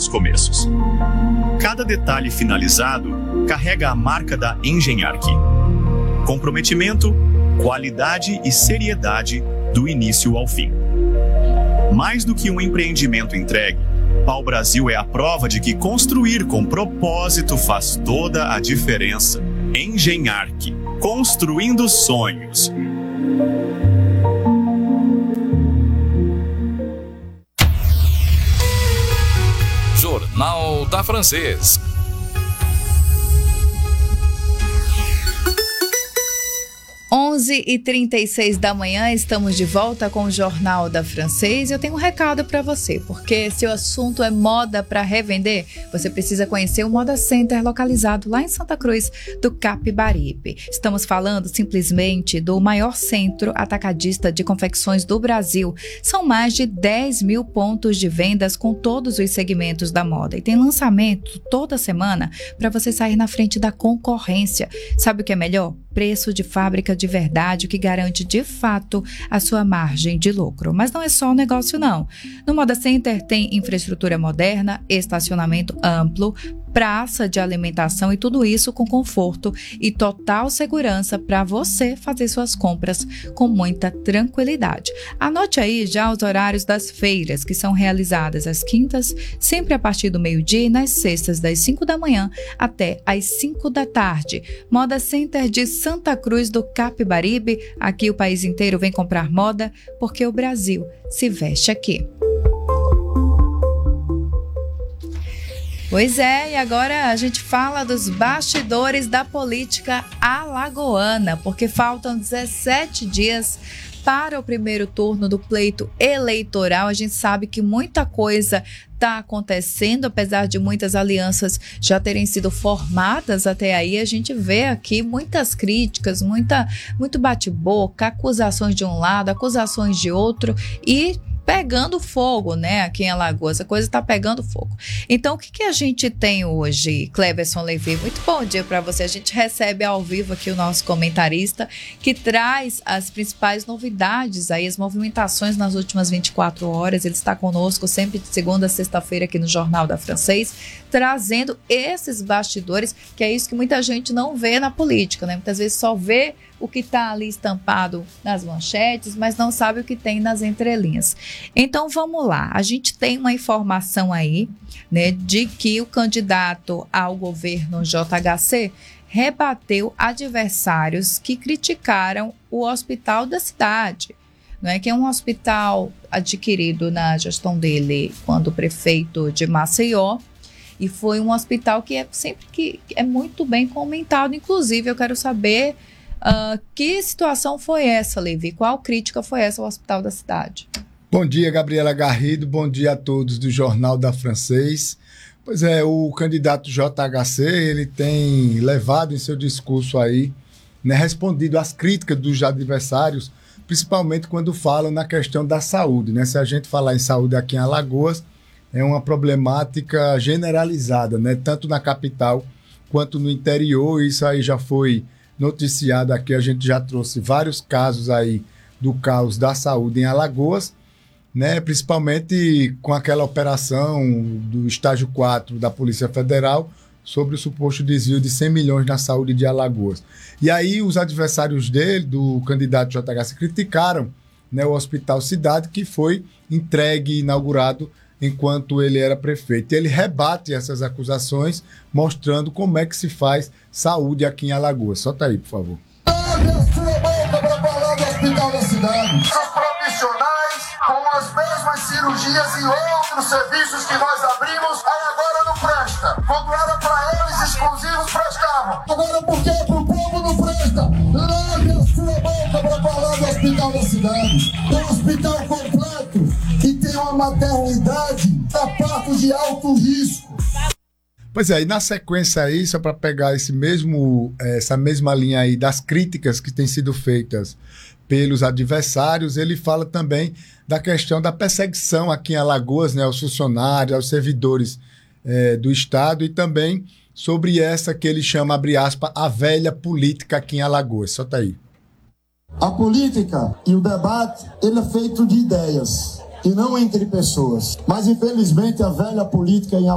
novos começos. Cada detalhe finalizado carrega a marca da Engenharc. Comprometimento, qualidade e seriedade do início ao fim. Mais do que um empreendimento entregue, Pau Brasil é a prova de que construir com propósito faz toda a diferença. Engenharc, construindo sonhos. Jornal da Francês. Onze e 36 da manhã, estamos de volta com o Jornal da Francês. Eu tenho um recado para você, porque se o assunto é moda para revender, você precisa conhecer o Moda Center, localizado lá em Santa Cruz do Capibaribe. Estamos falando simplesmente do maior centro atacadista de confecções do Brasil. São mais de 10 mil pontos de vendas com todos os segmentos da moda. E tem lançamento toda semana para você sair na frente da concorrência. Sabe o que é melhor? Preço de fábrica de verdade, o que garante de fato a sua margem de lucro. Mas não é só o negócio não. No Moda Center tem infraestrutura moderna, estacionamento amplo, praça de alimentação e tudo isso com conforto e total segurança para você fazer suas compras com muita tranquilidade. Anote aí já os horários das feiras, que são realizadas às quintas, sempre a partir do meio-dia, e nas sextas das 5 da manhã até às 5 da tarde. Moda Center de Santa Cruz do Capibaribe. Aqui o país inteiro vem comprar moda porque o Brasil se veste aqui. Pois é, e agora a gente fala dos bastidores da política alagoana, porque faltam 17 dias para o primeiro turno do pleito eleitoral. A gente sabe que muita coisa está acontecendo, apesar de muitas alianças já terem sido formadas até aí. A gente vê aqui muitas críticas, muito bate-boca, acusações de um lado, acusações de outro e pegando fogo, né, aqui em Alagoas, a coisa está pegando fogo. Então, o que a gente tem hoje, Cleverson Levi? Muito bom dia para você. A gente recebe ao vivo aqui o nosso comentarista, que traz as principais novidades, aí, as movimentações nas últimas 24 horas. Ele está conosco sempre de segunda a sexta-feira aqui no Jornal da Francês, trazendo esses bastidores, que é isso que muita gente não vê na política, né? Muitas vezes só vê o que está ali estampado nas manchetes, mas não sabe o que tem nas entrelinhas. Então vamos lá, a gente tem uma informação aí, né, de que o candidato ao governo JHC rebateu adversários que criticaram o hospital da cidade, não é, que é um hospital adquirido na gestão dele quando prefeito de Maceió, e foi um hospital que é sempre que é muito bem comentado. Inclusive, eu quero saber que situação foi essa, Levi? Qual crítica foi essa ao hospital da cidade? Bom dia, Gabriela Garrido. Bom dia a todos do Jornal da Francês. Pois é, o candidato JHC, ele tem levado em seu discurso aí, né, respondido às críticas dos adversários, principalmente quando falam na questão da saúde, né? Se a gente falar em saúde aqui em Alagoas, é uma problemática generalizada, né? Tanto na capital quanto no interior. Isso aí já foi noticiado aqui, a gente já trouxe vários casos aí do caos da saúde em Alagoas, né? Principalmente com aquela operação do estágio 4 da Polícia Federal sobre o suposto desvio de 100 milhões na saúde de Alagoas. E aí os adversários dele, do candidato JHC, criticaram, né, o Hospital Cidade, que foi entregue e inaugurado enquanto ele era prefeito. Ele rebate essas acusações, mostrando como é que se faz saúde aqui em Alagoas. Solta aí, por favor. Abre a sua boca para falar do Hospital da Cidade. Os profissionais com as mesmas cirurgias e outros serviços que nós abrimos, aí agora não presta. Quando era para eles exclusivos, prestavam. Agora por que pro povo não presta? Abre a sua boca para falar do Hospital da Cidade. Um hospital completo que tem uma maternidade a partos de alto risco. Pois é, e na sequência aí, só para pegar essa mesma linha aí das críticas que têm sido feitas pelos adversários, ele fala também da questão da perseguição aqui em Alagoas, né, aos funcionários, aos servidores do Estado, e também sobre essa que ele chama, abre aspas, a velha política aqui em Alagoas. Solta aí. A política e o debate, ele é feito de ideias e não entre pessoas. Mas, infelizmente, a velha política em